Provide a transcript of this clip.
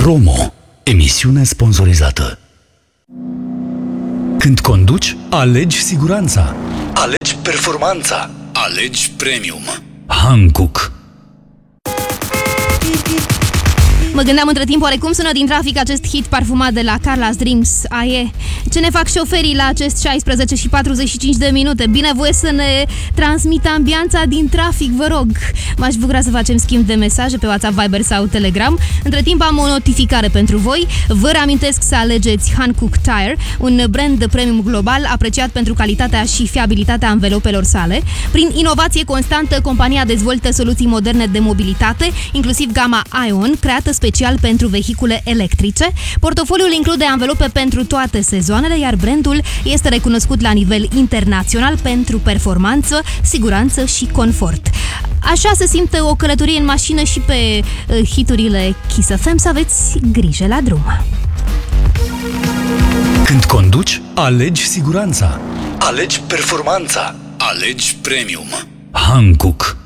Promo. Emisiune sponsorizată. Când conduci, alegi siguranța. Alegi performanța. Alegi premium. Hankook. Mă gândeam între timp oare cum sună din trafic acest hit parfumat de la Carla's Dreams, AE. Ce ne fac șoferii la acest 16 și 45 de minute? Bine, voie să ne transmită ambianța din trafic, vă rog. M-aș bucura să facem schimb de mesaje pe WhatsApp, Viber sau Telegram. Între timp am o notificare pentru voi. Vă reamintesc să alegeți Hankook Tire, un brand de premium global apreciat pentru calitatea și fiabilitatea anvelopelor sale. Prin inovație constantă, compania dezvoltă soluții moderne de mobilitate, inclusiv gama Ion, creată special pentru vehicule electrice. Portofoliul include anvelope pentru toate sezoanele, iar brandul este recunoscut la nivel internațional pentru performanță, siguranță și confort. Așa se simte o călătorie în mașină și pe hiturile Kiss FM. Să aveți grijă la drum. Când conduci, alegi siguranța. Alegi performanța. Alegi premium. Hankook.